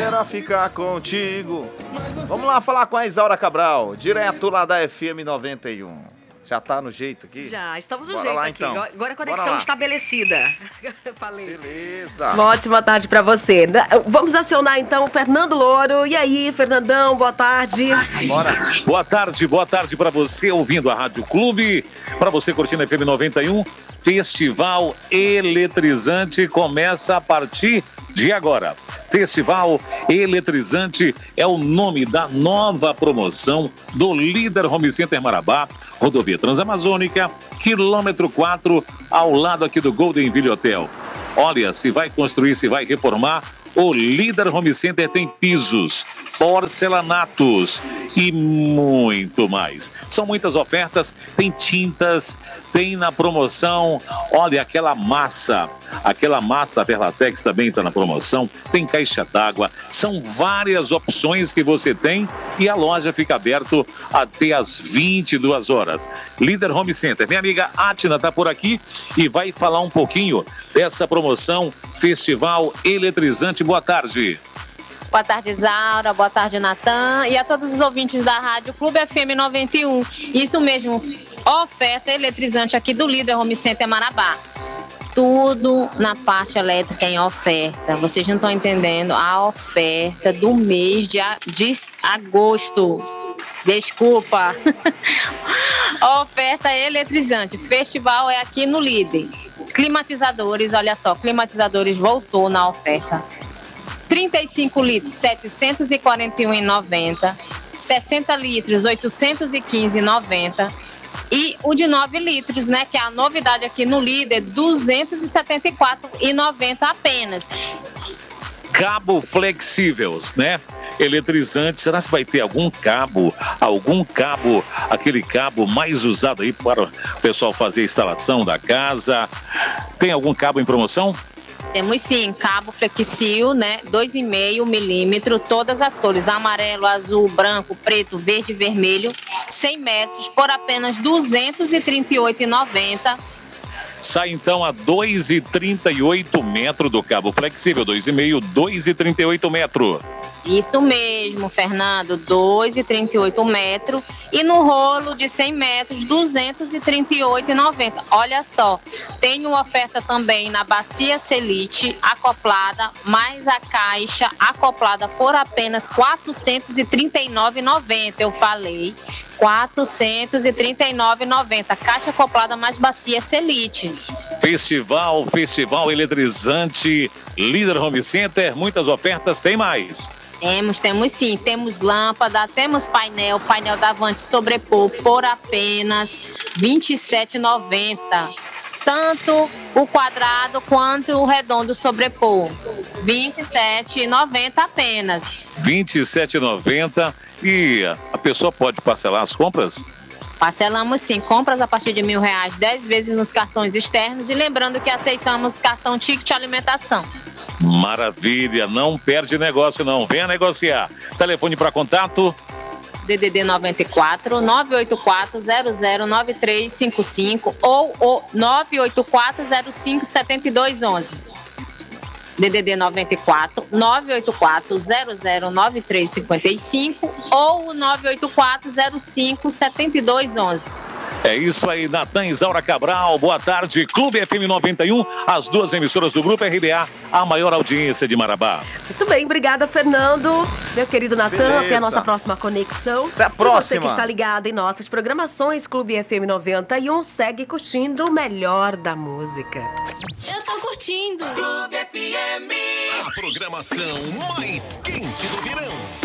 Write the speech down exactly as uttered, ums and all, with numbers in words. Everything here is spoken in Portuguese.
quero ficar contigo. Vamos lá falar com a Isaura Cabral, direto lá da F M noventa e um. Já tá no jeito aqui? Já, estamos no Bora jeito lá, aqui. então. Agora a conexão estabelecida. Eu falei. Beleza. Uma ótima tarde pra você. Vamos acionar então o Fernando Louro. E aí, Fernandão, boa tarde. Bora. Boa tarde, boa tarde pra você ouvindo a Rádio Clube. Pra você curtindo a F M noventa e um. Festival Eletrizante começa a partir de agora. Festival Eletrizante é o nome da nova promoção do Líder Home Center Marabá, rodovia Transamazônica, quilômetro quatro, ao lado aqui do Golden Ville Hotel. Olha, se vai construir, se vai reformar, o Líder Home Center tem pisos, porcelanatos e muito mais. São muitas ofertas, tem tintas, tem na promoção, olha, aquela massa, aquela massa Verlatex também está na promoção, tem caixa d'água, são várias opções que você tem e a loja fica aberta até às vinte e duas horas. Líder Home Center, minha amiga Atina está por aqui e vai falar um pouquinho dessa promoção Festival Eletrizante. Boa tarde. Boa tarde, Isaura. Boa tarde, Natan. E a todos os ouvintes da Rádio Clube F M noventa e um. Isso mesmo, oferta eletrizante aqui do Líder Home Center Marabá. Tudo na parte elétrica em oferta. Vocês não estão entendendo a oferta do mês de, a, de agosto. Desculpa. Oferta eletrizante. Festival é aqui no Líder. Climatizadores, olha só, climatizadores voltou na oferta. trinta e cinco litros, setecentos e quarenta e um reais e noventa centavos. sessenta litros, oitocentos e quinze reais e noventa centavos. E o de nove litros, né, que é a novidade aqui no Líder, duzentos e setenta e quatro reais e noventa centavos apenas. Cabo flexíveis, né? Eletrizante, será que vai ter algum cabo, algum cabo, aquele cabo mais usado aí para o pessoal fazer a instalação da casa? Tem algum cabo em promoção? Temos sim, cabo flexível, né? dois vírgula cinco milímetros, todas as cores, amarelo, azul, branco, preto, verde e vermelho, cem metros por apenas duzentos e trinta e oito reais e noventa centavos. Sai então a dois e trinta e oito metros do cabo flexível, dois vírgula cinco, dois e trinta e oito metros. Isso mesmo, Fernando, dois e trinta e oito metros e no rolo de cem metros, duzentos e trinta e oito reais e noventa centavos. Olha só, tem uma oferta também na bacia Selite acoplada, mais a caixa acoplada por apenas quatrocentos e trinta e nove reais e noventa centavos. Eu falei, quatrocentos e trinta e nove reais e noventa centavos. Caixa acoplada mais bacia Selite. Festival, festival eletrizante, Líder Home Center, muitas ofertas, tem mais. Temos, temos sim. Temos lâmpada, temos painel, painel da Avante sobrepor por apenas vinte e sete reais e noventa centavos. Tanto o quadrado quanto o redondo sobrepor. vinte e sete reais e noventa centavos apenas. vinte e sete reais e noventa centavos. E a pessoa pode parcelar as compras? Parcelamos sim, compras a partir de mil reais, dez vezes nos cartões externos e lembrando que aceitamos cartão ticket alimentação. Maravilha, não perde negócio não, venha negociar. Telefone para contato? D D D noventa e quatro, nove oito quatro, zero zero nove três cinco cinco ou o nove oito quatro, zero cinco sete dois um um. D D D noventa e quatro, nove oito quatro, zero zero nove três cinco cinco ou nove oito quatro, zero cinco sete dois um um. É isso aí, Natan, Isaura Cabral, boa tarde, Clube F M noventa e um, as duas emissoras do Grupo R B A, a maior audiência de Marabá. Muito bem, obrigada, Fernando. Meu querido Natan, até a nossa próxima conexão. Até a próxima. E você que está ligado em nossas programações, Clube F M noventa e um, segue curtindo o melhor da música. Eu tô curtindo. Clube F M. A programação mais quente do verão.